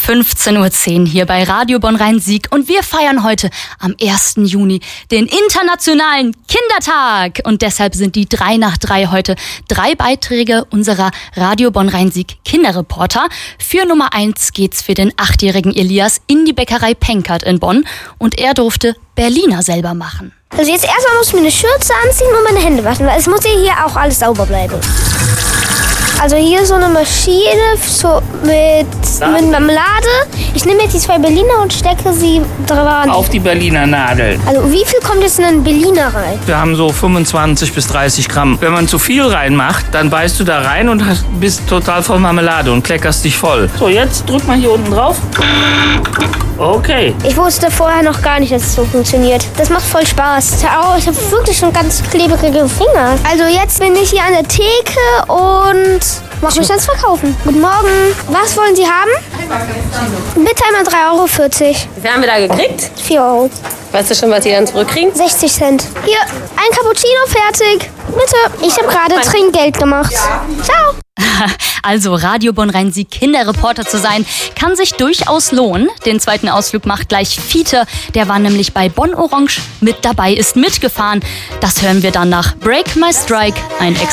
15:10 Uhr hier bei Radio Bonn-Rhein-Sieg und wir feiern heute am 1. Juni den Internationalen Kindertag. Und deshalb sind die 3 nach 3 heute 3 Beiträge unserer Radio Bonn-Rhein-Sieg Kinderreporter. Für Nummer 1 geht's für den 8-jährigen Elias in die Bäckerei Penkert in Bonn und er durfte Berliner selber machen. Also jetzt erstmal muss ich mir eine Schürze anziehen und meine Hände waschen, weil es muss ja hier auch alles sauber bleiben. Also hier ist so eine Maschine mit Marmelade. Ich nehme jetzt die 2 Berliner und stecke sie dran. Auf die Berliner Nadel. Also wie viel kommt jetzt in einen Berliner rein? Wir haben so 25 bis 30 Gramm. Wenn man zu viel reinmacht, dann beißt du da rein und bist total voll Marmelade und kleckerst dich voll. So, jetzt drück mal hier unten drauf. Okay. Ich wusste vorher noch gar nicht, dass es so funktioniert. Das macht voll Spaß. Ich habe wirklich schon ganz klebrige Finger. Also jetzt bin ich hier an der Theke und mache mich ans Verkaufen. Guten Morgen. Was wollen Sie haben? Bitte einmal 3,40 €. Wie viel haben wir da gekriegt? 4 €. Weißt du schon, was die dann zurückkriegen? 60 Cent. Hier, ein Cappuccino fertig. Bitte. Ich habe gerade Trinkgeld gemacht. Ciao. Also Radio Bonn-Rhein-Sieg Kinderreporter zu sein, kann sich durchaus lohnen. Den zweiten Ausflug macht gleich Fiete. Der war nämlich bei Bonn Orange mit dabei, ist mitgefahren. Das hören wir dann nach Break My Strike, ein